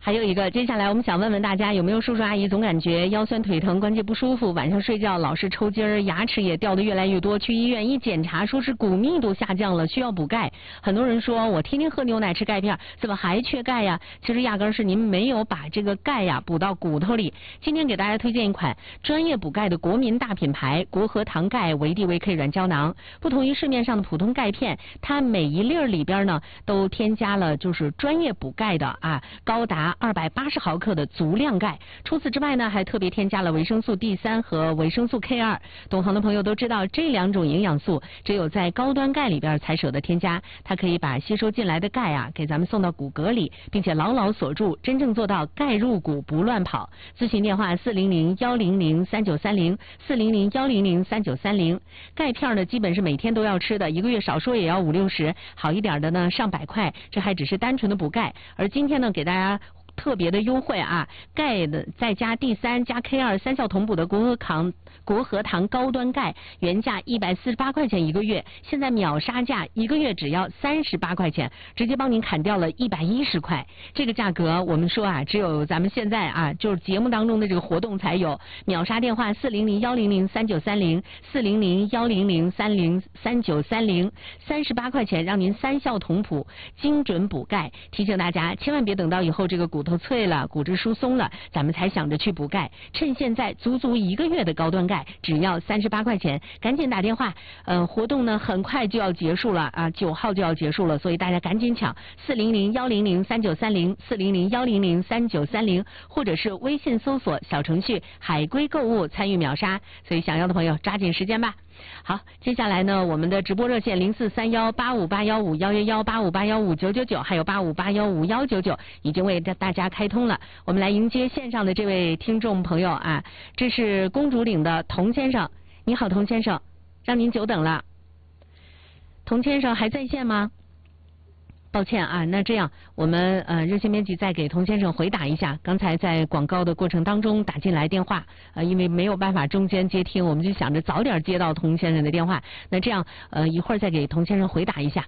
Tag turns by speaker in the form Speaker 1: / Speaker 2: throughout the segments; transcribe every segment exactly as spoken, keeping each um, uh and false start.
Speaker 1: 还有一个，接下来我们想问问大家，有没有叔叔阿姨总感觉腰酸腿疼、关节不舒服，晚上睡觉老是抽筋儿，牙齿也掉得越来越多，去医院一检查说是骨密度下降了，需要补钙。很多人说我天天喝牛奶吃钙片，怎么还缺钙呀？其实压根儿是您没有把这个钙呀补到骨头里。今天给大家推荐一款专业补钙的国民大品牌国和堂钙维 D 维 K 软胶囊。不同于市面上的普通钙片，它每一粒儿里边呢都添加了就是专业补钙的啊，高达二百八十毫克的足量钙。除此之外呢，还特别添加了维生素 D 三 和维生素 K 二。懂行的朋友都知道，这两种营养素只有在高端钙里边才舍得添加，它可以把吸收进来的钙啊给咱们送到骨骼里，并且牢牢锁住，真正做到钙入骨不乱跑。咨询电话四零零幺零零三九三零四零零幺零零三九三零。钙片呢基本是每天都要吃的，一个月少说也要五六十，好一点的呢上百块，这还只是单纯的补钙。而今天呢给大家特别的优惠啊，钙的再加 D 三 加 K 二 三效同补的国和堂国和堂高端钙，原价一百四十八块钱一个月，现在秒杀价，一个月只要三十八块钱，直接帮您砍掉了一百一十块。这个价格我们说啊，只有咱们现在啊，就是节目当中的这个活动才有。秒杀电话四零零幺零零三九三零四零零幺零零三零三九三零，三十八块钱让您三效同补，精准补钙。提醒大家，千万别等到以后这个骨头脆了、骨质疏松了，咱们才想着去补钙。趁现在足足一个月的高端钙，只要三十八块钱，赶紧打电话。嗯、呃，活动呢很快就要结束了啊，九号就要结束了，所以大家赶紧抢四零零幺零零三九三零四零零幺零零三九三零，或者是微信搜索小程序海龟购物参与秒杀。所以想要的朋友抓紧时间吧。好，接下来呢，我们的直播热线零四三幺八五八幺五幺幺幺八五八幺五九九九，还有八五八幺五幺九九，已经为大家开通了。我们来迎接线上的这位听众朋友啊，这是公主岭的童先生。你好，童先生，让您久等了。童先生还在线吗？抱歉啊，那这样我们呃热线编辑再给童先生回答一下，刚才在广告的过程当中打进来电话，呃因为没有办法中间接听，我们就想着早点接到童先生的电话，那这样呃一会儿再给童先生回答一下。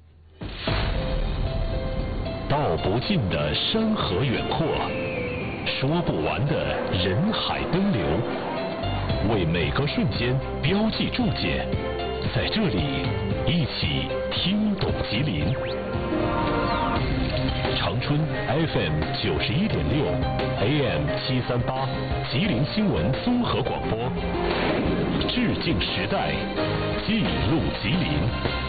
Speaker 2: 道不尽的山河远阔，说不完的人海奔流，为每个瞬间标记注解，在这里一起听懂吉林。长春 F M 九十一点六 A M 七三八，吉林新闻综合广播，致敬时代，记录吉林。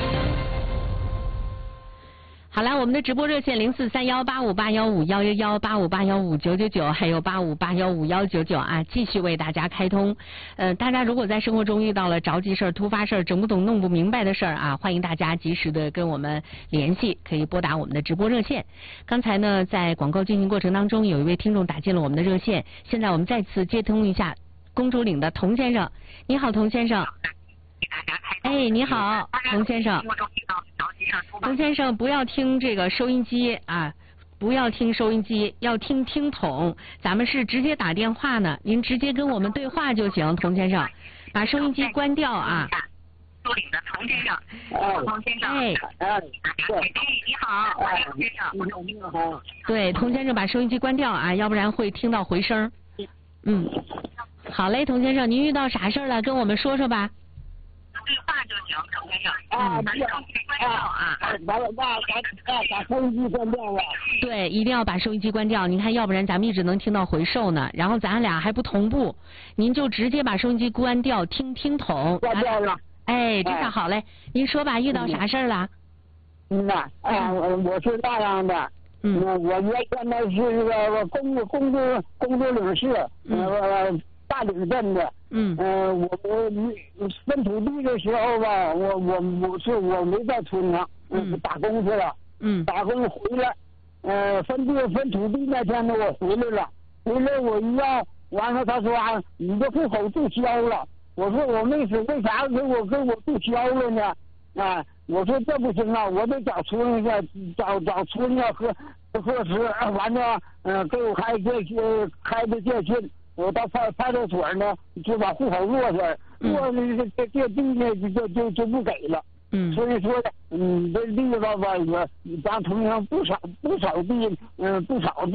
Speaker 1: 好了，我们的直播热线零四三幺八五八幺五幺幺幺八五八幺五九九九，还有八五八幺五幺九九啊，继续为大家开通。呃，大家如果在生活中遇到了着急事儿、突发事儿、整不懂、弄不明白的事儿啊，欢迎大家及时的跟我们联系，可以拨打我们的直播热线。刚才呢，在广告进行过程当中，有一位听众打进了我们的热线，现在我们再次接通一下公主岭的童先生。你好，童先生。哎，你好，童先生。童先生，不要听这个收音机啊，不要听收音机，要听听筒。咱们是直接打电话呢，您直接跟我们对话就行。童先生，把收音机关掉啊。
Speaker 3: 公主岭的童先生，童先生，
Speaker 1: 哎，
Speaker 3: 哎，你好，童先生，你好。
Speaker 1: 对，童先生把收音机关掉啊，要不然会听到回声。嗯，好嘞，童先生，您遇到啥事儿了？跟我们说说吧。
Speaker 3: 对话就行，童先生。
Speaker 4: 啊，把收音机关掉啊！把把把把把收音机关掉了。
Speaker 1: 对，一定要把收音机关掉。您看，要不然咱们一直能听到回授呢。然后咱俩还不同步，您就直接把收音机关掉，听听筒。
Speaker 4: 关掉了。
Speaker 1: 哎，这下好嘞。您说吧，遇到啥事儿了？
Speaker 4: 嗯呐，哎，我我是这样的。
Speaker 1: 嗯。
Speaker 4: 我原先呢是这个公主公主公主岭市呃大岭镇的。
Speaker 1: 嗯。
Speaker 4: 呃，我我分土地的时候吧，我我我是我没在村上，嗯，打工去了。
Speaker 1: 嗯。
Speaker 4: 打工回来，呃，分地分土地那天呢，我回来了，回来我一要，完了他说啊，你这户口注销了。我说我没死，为啥给我给我注销了呢？啊，我说这不行啊，我得找村去，找找村啊和核实，完了，嗯、呃，给我开这些开的电信，我到派派出所呢，就把户口落下来，落了这这这地呢就就就就不给了。
Speaker 1: 嗯，
Speaker 4: 所以说呢，嗯，这地方吧也咱同样不少不少地，嗯、呃，不少